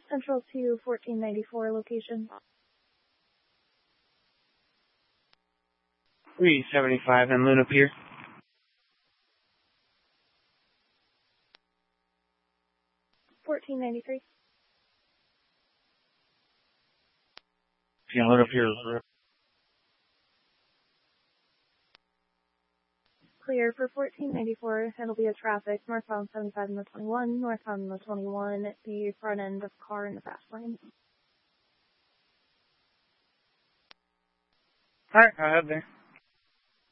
Central to 1494 location. 375 and Luna Pier. $14.93. Yeah, Luna Pier. Clear for 1494. It'll be a traffic northbound 75 and the 21, northbound and the 21 at the front end of car in the fast lane. Alright, I'll head there.